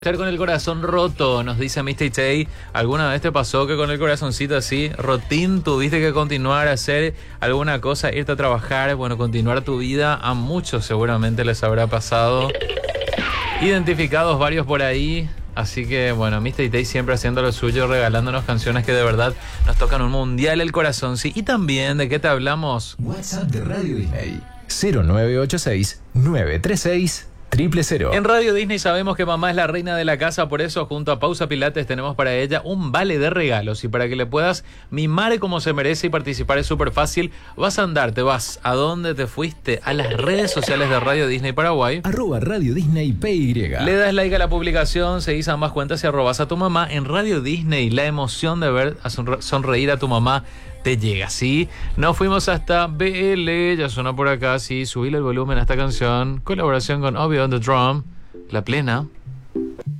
Estar con el corazón roto, nos dice Mr. Tay. ¿Alguna vez te pasó que con el corazoncito así, rotín, tuviste que continuar a hacer alguna cosa, irte a trabajar, bueno, continuar tu vida? A muchos seguramente les habrá pasado. Identificados varios por ahí. Así que, bueno, Mr. Tay siempre haciendo lo suyo, regalándonos canciones que de verdad nos tocan un mundial el corazón. Sí, y también, ¿de qué te hablamos? WhatsApp de Radio Disney 0986-936-000. En Radio Disney sabemos que mamá es la reina de la casa, por eso junto a Pausa Pilates tenemos para ella un vale de regalos, y para que le puedas mimar como se merece y participar es súper fácil. Vas a andar, te vas a dónde te fuiste, a las redes sociales de Radio Disney Paraguay, @Radio Disney PY. le das like a la publicación, seguís ambas cuentas y arrobas a tu mamá. En Radio Disney la emoción de ver sonreír a tu mamá te llega, ¿sí? Nos fuimos hasta BL, ya suena por acá, sí, subile el volumen a esta canción, colaboración con Obvio on the Drum, La Plena.